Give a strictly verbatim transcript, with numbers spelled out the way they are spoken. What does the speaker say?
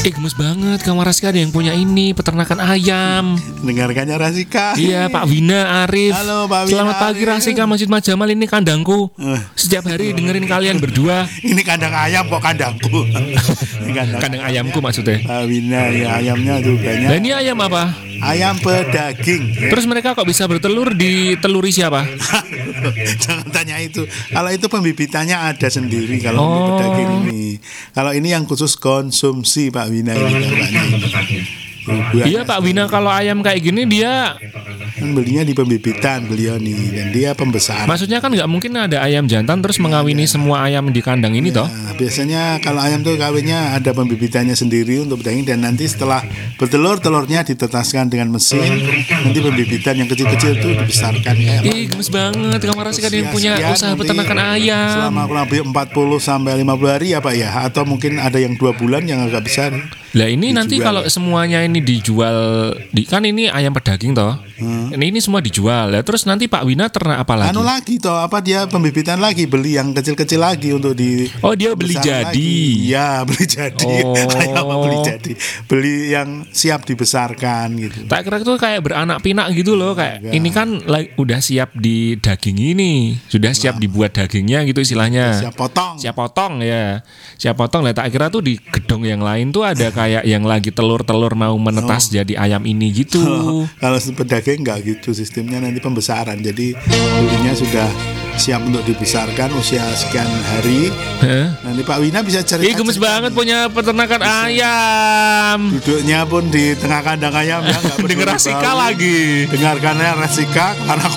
Eh gemes banget, Kamar Rasika ada yang punya ini peternakan ayam. Dengarkannya Rasika. Iya, Pak Wina Arif. Halo Pak Wina. Selamat pagi Arif. Rasika, Masjid Majamal, ini kandangku. Uh. Setiap hari dengerin kalian berdua. Ini kandang ayam kok kandangku. Ini kandang, Kandang ayamku maksudnya. Pak Wina, ya ayamnya tuh banyak. Nah ini ayam apa? Ayam pedaging. Ya. Terus mereka kok bisa bertelur, diteluri siapa? Jangan tanya itu. Kalau itu pembibitannya ada sendiri kalau Oh. untuk pedaging ini. Kalau ini yang khusus konsumsi Pak Wina ini katanya ini. Buat Iya Pak Wina, kalau ayam kayak gini dia kan belinya di pembibitan beliau nih, dan dia pembesaran. maksudnya kan nggak mungkin ada ayam jantan terus mengawini semua ayam di kandang ini toh? Nah, biasanya kalau ayam tuh kawinnya ada pembibitannya sendiri untuk pedaging, dan nanti setelah bertelur, telurnya ditetaskan dengan mesin. Nanti pembibitan yang kecil-kecil itu dibesarkan kayak Ih gemes banget, Kamar Rasika ada yang punya Sekian usaha nanti peternakan ayam. selama kurang lebih empat puluh sampai lima puluh hari ya Pak ya, atau mungkin ada yang dua bulan yang agak besar. Lah ini nanti Dijual. kalau semuanya ini dijual, di, kan ini ayam pedaging toh. Hmm. Ini ini semua dijual. Ya terus nanti Pak Wina ternak apa lagi? Anu lagi toh, apa dia pembibitan lagi, beli yang kecil-kecil lagi untuk di Oh dia beli besar jadi. lagi. Ya beli jadi. Oh. Kayak apa beli jadi, beli yang siap dibesarkan gitu. Tak kira itu kayak beranak pinak gitu loh, kayak Enggak. ini kan la- udah siap di daging ini, sudah siap dibuat dagingnya gitu istilahnya. Siap potong. Siap potong ya, siap potong lah. Tak kira tuh di gedung yang lain tuh ada kayak yang lagi telur-telur mau menetas jadi ayam ini gitu. Kalau pedaging enggak gitu sistemnya, nanti pembesaran. Jadi belinya sudah siap untuk dibesarkan usia sekian hari. Hah? Nanti Pak Wina bisa cerita. Ih gemes banget punya peternakan ayam. Duduknya pun di tengah kandang ayam ya, enggak peduli Denger Rasika bau. lagi. Dengarkannya Rasika karena